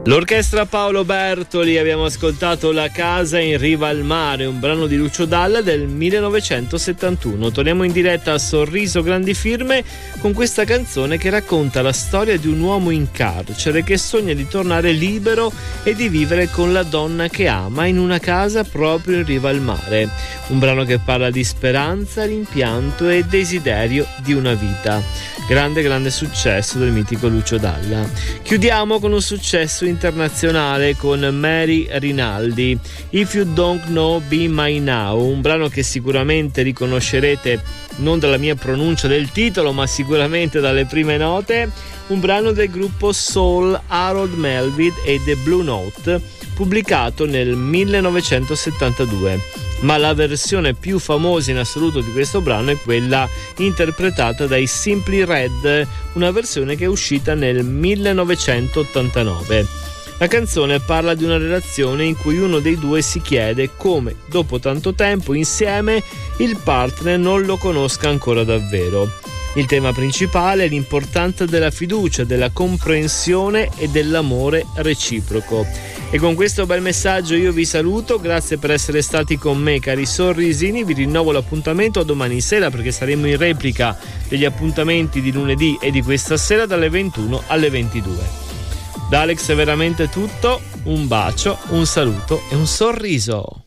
L'orchestra Paolo Bertoli, abbiamo ascoltato La casa in riva al mare, un brano di Lucio Dalla del 1971. Torniamo in diretta a Sorriso Grandi Firme con questa canzone che racconta la storia di un uomo in carcere che sogna di tornare libero e di vivere con la donna che ama in una casa proprio in riva al mare. Un brano che parla di speranza, rimpianto e desiderio di una vita. Grande successo del mitico Lucio Dalla. Chiudiamo con un successo internazionale con Mary Rinaldi, If You Don't Know Be My Now, un brano che sicuramente riconoscerete non dalla mia pronuncia del titolo ma sicuramente dalle prime note, un brano del gruppo soul Harold Melvin e The Blue Note, pubblicato nel 1972. Ma la versione più famosa in assoluto di questo brano è quella interpretata dai Simply Red, una versione che è uscita nel 1989. La canzone parla di una relazione in cui uno dei due si chiede come, dopo tanto tempo insieme, il partner non lo conosca ancora davvero. Il tema principale è l'importanza della fiducia, della comprensione e dell'amore reciproco. E con questo bel messaggio io vi saluto, grazie per essere stati con me cari sorrisini, vi rinnovo l'appuntamento a domani sera perché saremo in replica degli appuntamenti di lunedì e di questa sera dalle 21 alle 22. Da Alex è veramente tutto, un bacio, un saluto e un sorriso.